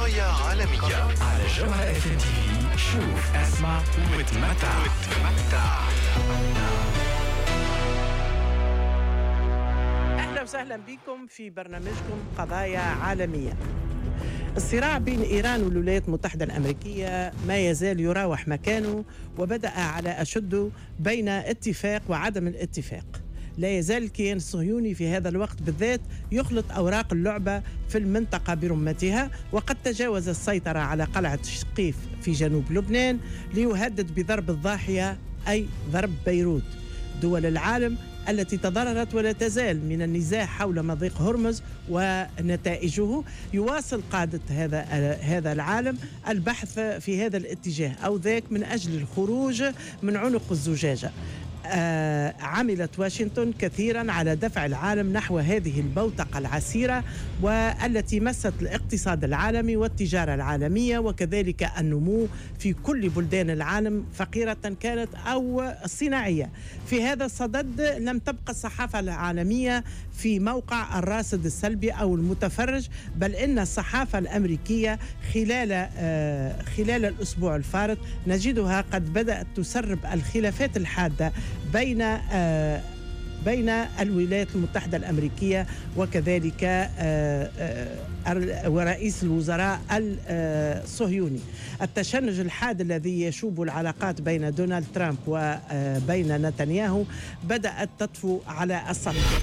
قضايا عالمية على جبهة اف ام تي. شوف اسمع وتمتع. أهلا وسهلا بكم في برنامجكم قضايا عالمية. الصراع بين إيران والولايات المتحدة الأمريكية ما يزال يراوح مكانه، وبدأ على أشده بين اتفاق وعدم الاتفاق. لا يزال الكيان الصهيوني في هذا الوقت بالذات يخلط أوراق اللعبة في المنطقة برمتها، وقد تجاوز السيطرة على قلعة شقيف في جنوب لبنان ليهدد بضرب الضاحية أي ضرب بيروت. دول العالم التي تضررت ولا تزال من النزاع حول مضيق هرمز ونتائجه، يواصل قادة هذا العالم البحث في هذا الاتجاه أو ذاك من أجل الخروج من عنق الزجاجة. عملت واشنطن كثيرا على دفع العالم نحو هذه البوتقة العسيرة، والتي مست الاقتصاد العالمي والتجارة العالمية وكذلك النمو في كل بلدان العالم، فقيرة كانت أو صناعية. في هذا الصدد لم تبقى الصحافة العالمية في موقع الراصد السلبي أو المتفرج، بل إن الصحافة الأمريكية خلال الأسبوع الفارط نجدها قد بدأت تسرب الخلافات الحادة بين الولايات المتحدة الأمريكية وكذلك ورئيس الوزراء الصهيوني. التشنج الحاد الذي يشوب العلاقات بين دونالد ترامب وبين نتنياهو بدأت تطفو على السطح.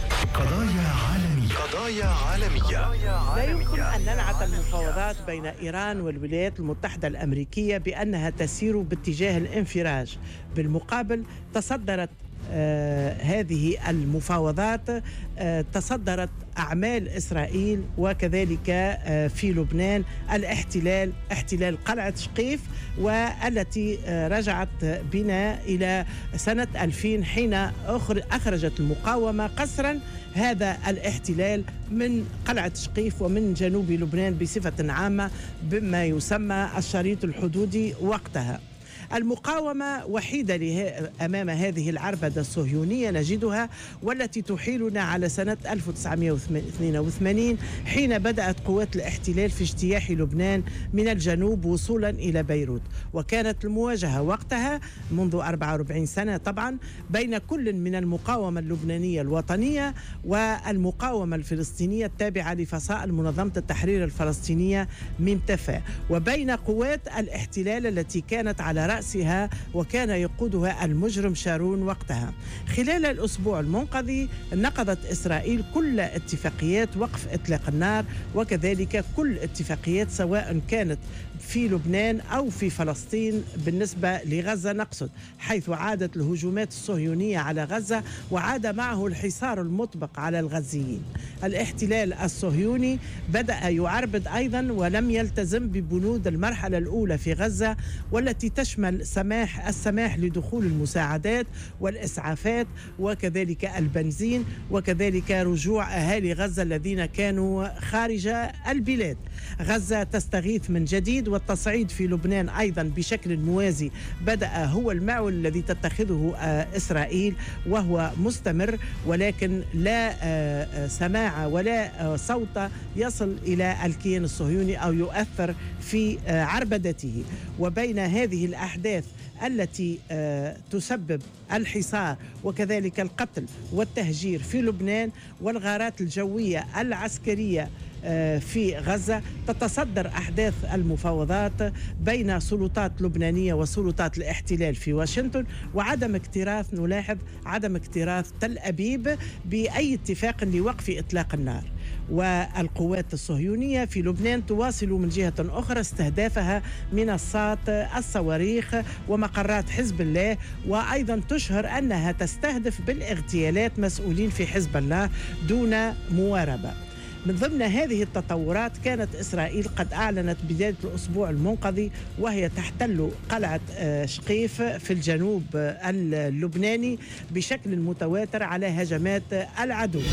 قضايا عالمية. لا يمكن أن ننعت المفاوضات بين إيران والولايات المتحدة الأمريكية بأنها تسير باتجاه الانفراج. بالمقابل تصدرت هذه المفاوضات تصدرت أعمال إسرائيل وكذلك في لبنان احتلال قلعة شقيف، والتي رجعت بنا إلى سنة 2000 حين أخرجت المقاومة قسرا هذا الاحتلال من قلعة شقيف ومن جنوب لبنان بصفة عامة بما يسمى الشريط الحدودي وقتها. المقاومة وحيدة أمام هذه العربدة الصهيونية نجدها، والتي تحيلنا على سنة 1982 حين بدأت قوات الاحتلال في اجتياح لبنان من الجنوب وصولا إلى بيروت. وكانت المواجهة وقتها منذ 44 سنة طبعا بين كل من المقاومة اللبنانية الوطنية والمقاومة الفلسطينية التابعة لفصائل منظمة التحرير الفلسطينية ممتفى، وبين قوات الاحتلال التي كانت على رأسها وكان يقودها المجرم شارون وقتها. خلال الأسبوع المنقضي نقضت إسرائيل كل اتفاقيات وقف إطلاق النار وكذلك كل اتفاقيات سواء كانت في لبنان أو في فلسطين بالنسبة لغزة نقصد، حيث عادت الهجومات الصهيونية على غزة وعاد معه الحصار المطبق على الغزيين. الاحتلال الصهيوني بدأ يعربد أيضا ولم يلتزم ببنود المرحلة الأولى في غزة، والتي تشمل السماح لدخول المساعدات والإسعافات وكذلك البنزين وكذلك رجوع أهالي غزة الذين كانوا خارج البلاد. غزة تستغيث من جديد، والتصعيد في لبنان أيضا بشكل موازي بدأ هو المعول الذي تتخذه إسرائيل وهو مستمر، ولكن لا سماع ولا صوت يصل إلى الكيان الصهيوني أو يؤثر في عربدته. وبين هذه الأحداث التي تسبب الحصار وكذلك القتل والتهجير في لبنان والغارات الجوية العسكرية في غزة، تتصدر أحداث المفاوضات بين سلطات لبنانية وسلطات الاحتلال في واشنطن، نلاحظ عدم اكتراث تل أبيب بأي اتفاق لوقف إطلاق النار. والقوات الصهيونية في لبنان تواصل من جهة أخرى استهدافها منصات الصواريخ ومقرات حزب الله، وأيضا تشهر أنها تستهدف بالاغتيالات مسؤولين في حزب الله دون مواربة. من ضمن هذه التطورات كانت إسرائيل قد أعلنت بداية الأسبوع المنقضي وهي تحتل قلعة شقيف في الجنوب اللبناني بشكل متواتر على هجمات العدو.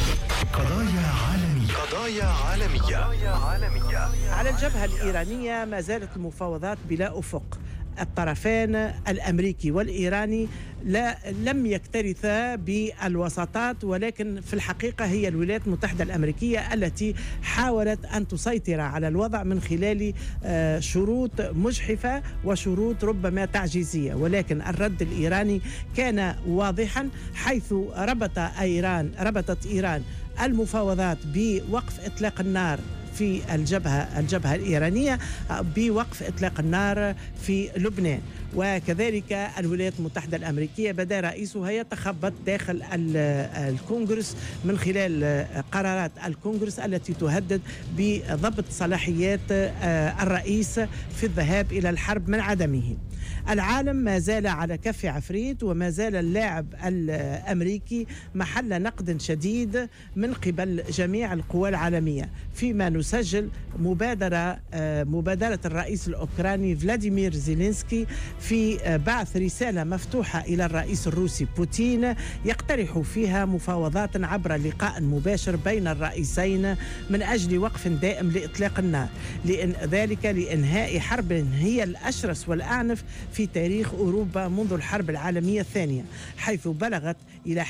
قضايا عالمية. على الجبهة الإيرانية ما زالت المفاوضات بلا أفق. الطرفين الأمريكي والإيراني لم يكترثا بالوساطات، ولكن في الحقيقة هي الولايات المتحدة الأمريكية التي حاولت أن تسيطر على الوضع من خلال شروط مجحفة وشروط ربما تعجيزية، ولكن الرد الإيراني كان واضحا، حيث ربطت إيران المفاوضات بوقف إطلاق النار في الجبهة الإيرانية بوقف إطلاق النار في لبنان. وكذلك الولايات المتحدة الأمريكية بدأ رئيسها يتخبط داخل الكونغرس من خلال قرارات الكونغرس التي تهدد بضبط صلاحيات الرئيس في الذهاب إلى الحرب من عدمه. العالم ما زال على كف عفريت، وما زال اللاعب الأمريكي محل نقد شديد من قبل جميع القوى العالمية، فيما نسجل مبادرة الرئيس الأوكراني فلاديمير زيلينسكي في بعث رسالة مفتوحة إلى الرئيس الروسي بوتين يقترح فيها مفاوضات عبر لقاء مباشر بين الرئيسين من أجل وقف دائم لإطلاق النار، ذلك لإنهاء حرب هي الأشرس والأعنف في تاريخ أوروبا منذ الحرب العالمية الثانية، حيث بلغت إلى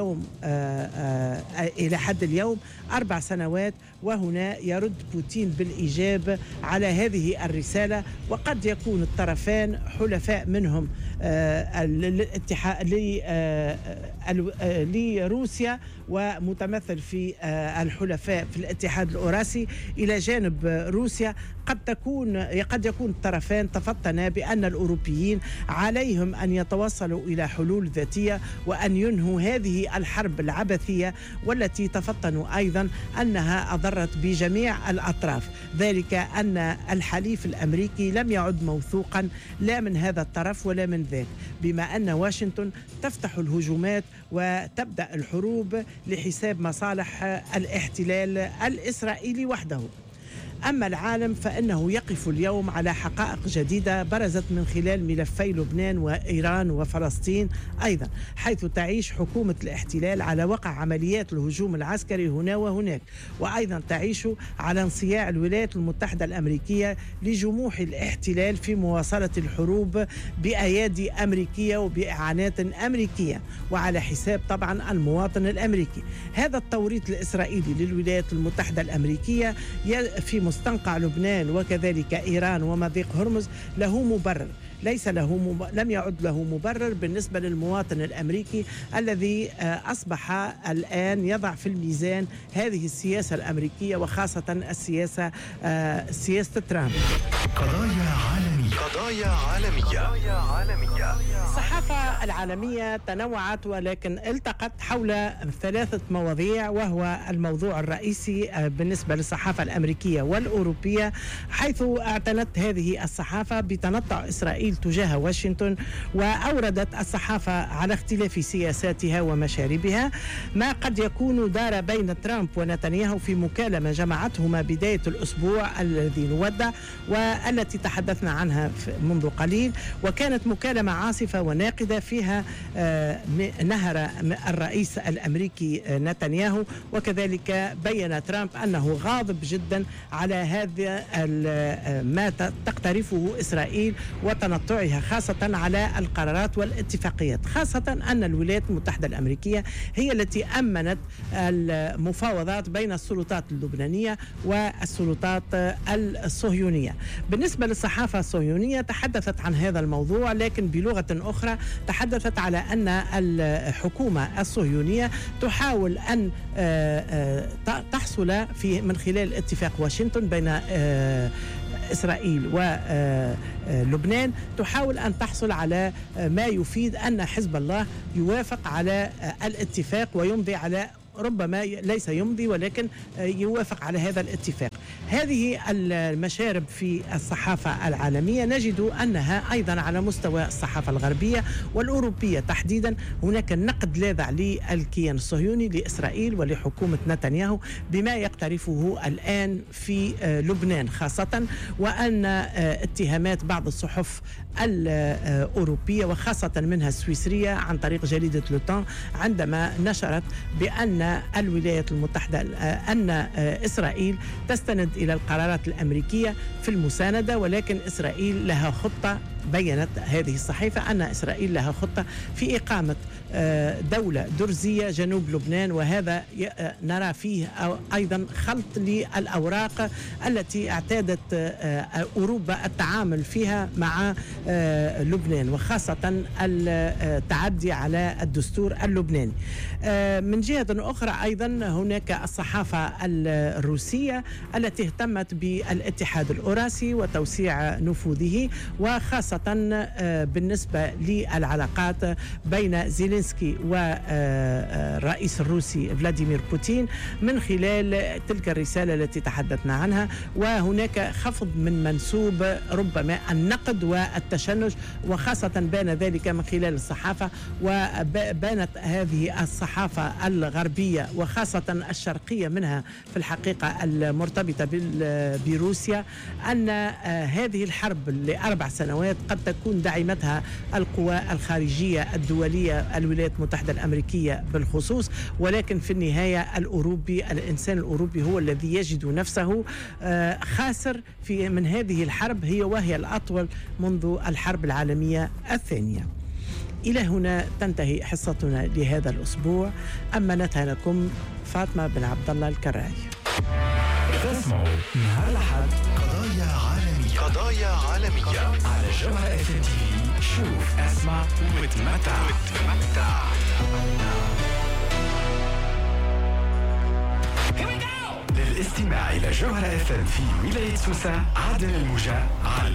حد اليوم 4 سنوات. وهنا يرد بوتين بالإيجاب على هذه الرسالة، وقد يكون الطرفين حلفاء منهم الاتحاد لروسيا ومتمثل في الحلفاء في الاتحاد الأوراسي إلى جانب روسيا. قد يكون الطرفين تفطنا بأن الأوروبيين عليهم أن يتوصلوا إلى حلول ذاتية وأن ينهوا هذه الحرب العبثية، والتي تفطنوا أيضا أنها أضرت بجميع الأطراف، ذلك أن الحليف الأمريكي لم يعد موثوقا لا من هذا الطرف ولا من ذاك، بما أن واشنطن تفتح الهجومات وتبدأ الحروب لحساب مصالح الاحتلال الإسرائيلي وحده. أما العالم فإنه يقف اليوم على حقائق جديدة برزت من خلال ملفي لبنان وإيران وفلسطين أيضا، حيث تعيش حكومة الاحتلال على وقع عمليات الهجوم العسكري هنا وهناك، وأيضا تعيش على انصياع الولايات المتحدة الأمريكية لجموح الاحتلال في مواصلة الحروب بأيادي أمريكية وبإعانات أمريكية وعلى حساب طبعا المواطن الأمريكي. هذا التوريط الإسرائيلي للولايات المتحدة الأمريكية في مستنقع لبنان وكذلك إيران ومضيق هرمز له مبرر، لم يعد له مبرر بالنسبة للمواطن الأمريكي الذي أصبح الآن يضع في الميزان هذه السياسة الأمريكية، وخاصة سياسة ترامب. قضايا عالمية. الصحافة العالمية تنوعت، ولكن التقت حول 3 مواضيع، وهو الموضوع الرئيسي بالنسبة للصحافة الأمريكية والأوروبية، حيث اعتنت هذه الصحافة بتنطع إسرائيل تجاه واشنطن، وأوردت الصحافة على اختلاف سياساتها ومشاربها ما قد يكون دار بين ترامب ونتنياهو في مكالمة جمعتهما بداية الأسبوع الذي نودع والتي تحدثنا عنها منذ قليل، وكانت مكالمة عاصفة وناقدة فيها نهر الرئيس الأمريكي نتنياهو، وكذلك بيّن ترامب أنه غاضب جدا على هذا ما تقترفه إسرائيل وتنطعها خاصة على القرارات والاتفاقيات، خاصة أن الولايات المتحدة الأمريكية هي التي أمنت المفاوضات بين السلطات اللبنانية والسلطات الصهيونية. بالنسبة للصحافة الصهيونية تحدثت عن هذا الموضوع، لكن بلغة أخرى تحدثت على أن الحكومة الصهيونية تحاول أن تحصل من خلال اتفاق واشنطن بين إسرائيل ولبنان، تحاول أن تحصل على ما يفيد أن حزب الله يوافق على الاتفاق ويمضي على، ربما ليس يمضي ولكن يوافق على هذا الاتفاق. هذه المشارب في الصحافة العالمية نجد أنها أيضا على مستوى الصحافة الغربية والأوروبية تحديدا هناك نقد لاذع للكيان الصهيوني لإسرائيل ولحكومة نتنياهو بما يقترفه الآن في لبنان خاصة، وأن اتهامات بعض الصحف الأوروبية وخاصة منها السويسرية عن طريق جريدة لوتان عندما نشرت بأن الولايات المتحدة أن إسرائيل تستند تستند إلى القرارات الأمريكية في المساندة، ولكن إسرائيل لها خطة. بيّنت هذه الصحيفة أن إسرائيل لها خطة في إقامة دولة درزية جنوب لبنان، وهذا نرى فيه أيضا خلط للأوراق التي اعتادت أوروبا التعامل فيها مع لبنان، وخاصة التعدي على الدستور اللبناني. من جهة أخرى أيضا هناك الصحافة الروسية التي اهتمت بالاتحاد الأوراسي وتوسيع نفوذه، وخاصة بالنسبة للعلاقات بين زيلينسكي والرئيس الروسي فلاديمير بوتين من خلال تلك الرسالة التي تحدثنا عنها. وهناك خفض من منسوب ربما النقد والتشنج، وخاصة بان ذلك من خلال الصحافة. وبانت هذه الصحافة الغربية وخاصة الشرقية منها في الحقيقة المرتبطة بروسيا أن هذه الحرب ل4 سنوات قد تكون دعمتها القوى الخارجية الدولية، الولايات المتحدة الأمريكية بالخصوص، ولكن في النهاية الإنسان الأوروبي هو الذي يجد نفسه خاسر من هذه الحرب، وهي الأطول منذ الحرب العالمية الثانية. إلى هنا تنتهي حصتنا لهذا الأسبوع. أمنتها لكم فاطمة بن عبد الله الكراعي. تسمعوا نهار الأحد قضايا عالمية على جوهر اف ام تي. شوف، اسمع وتمتع. للاستماع إلى جوهر اف ام في ولاية سوسة عدن الموجة على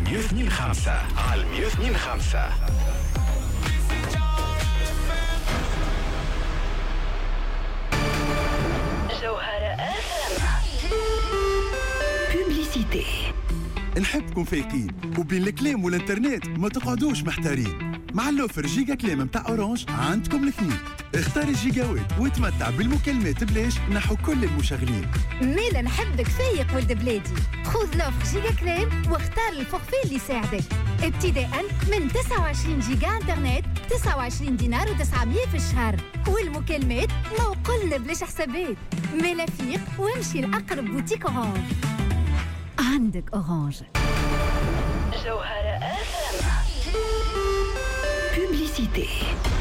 102.5. جوهر بوبليسيتي. نحبكم فايقين وبين الكلام والانترنت ما تقعدوش محتارين. مع اللوفر جيجا كلام متاع اورانج عندكم الاثنين. اختار الجيجاوات وتمتع بالمكالمات بلاش نحو كل المشغلين. ميلا نحبك فايق ولد بلادي. خذ لوفر جيجا كلام واختار الفورفي اللي يساعدك ابتداء من 29 جيجا انترنت 29 دينار و900 في الشهر، والمكالمات ما وقلنا بلاش حسابات. ميلا فيق وامشي لأقرب بوتيك اورانج. عندك اورانج. جوهر بوبليسيتي.